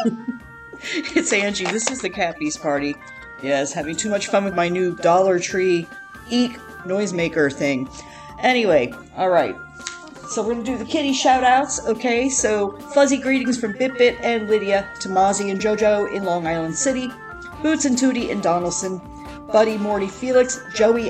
It's Angie. This is the Cat Beast Party. Yes, having too much fun with my new Dollar Tree Eek noisemaker thing. Anyway, alright. So we're going to do the kitty shout-outs, okay? So, fuzzy greetings from Bit and Lydia to Mozzie and Jojo in Long Island City, Boots and Tootie in Donaldson, Buddy, Morty, Felix, Joey,